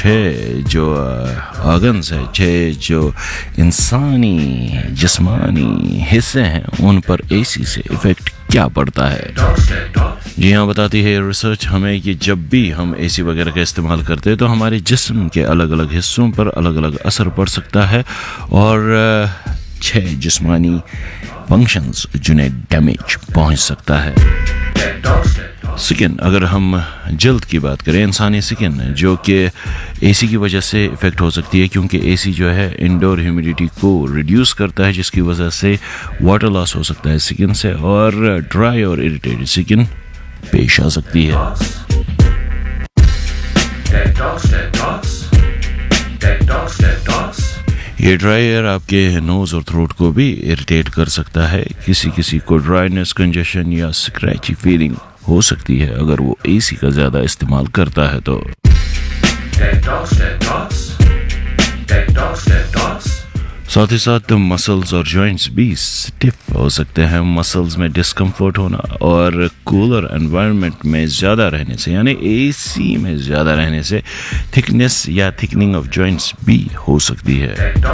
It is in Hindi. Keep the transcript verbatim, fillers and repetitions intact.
छः जो ऑर्गन्स है, छः जो इंसानी जिस्मानी हिस्से हैं, उन पर एसी से इफ़ेक्ट क्या पड़ता है। जी हाँ, बताती है रिसर्च हमें कि जब भी हम एसी वगैरह का इस्तेमाल करते हैं तो हमारे जिस्म के अलग अलग हिस्सों पर अलग अलग असर पड़ सकता है और छः जिस्मानी फंक्शंस जिन्हें डैमेज पहुंच सकता है। स्किन, अगर हम जल्द की बात करें, इंसानी स्किन जो कि एसी की वजह से इफ़ेक्ट हो सकती है, क्योंकि एसी जो है इंडोर ह्यूमिडिटी को रिड्यूस करता है, जिसकी वजह से वाटर लॉस हो सकता है स्किन से और ड्राई और इरिटेटेड स्किन पेश आ सकती है। ये ड्राई एयर आपके नोज़ और थ्रोट को भी इरिटेट कर सकता है। किसी किसी को ड्राइनेस, कंजेशन या स्क्रैची फीलिंग हो सकती है अगर वो एसी का ज़्यादा इस्तेमाल करता है तो। साथ ही साथ मसल्स और जॉइंट्स भी स्टिफ हो सकते हैं। मसल्स में डिस्कम्फर्ट होना और कूलर एनवायरनमेंट में ज़्यादा रहने से, यानी एसी में ज़्यादा रहने से थिकनेस या थिकनिंग ऑफ जॉइंट्स भी हो सकती है।